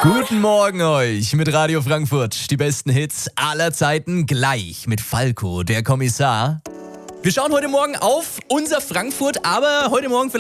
Guten Morgen euch mit Radio Frankfurt. Die besten Hits aller Zeiten gleich mit Falco, der Kommissar. Wir schauen heute Morgen auf unser Frankfurt, aber heute Morgen vielleicht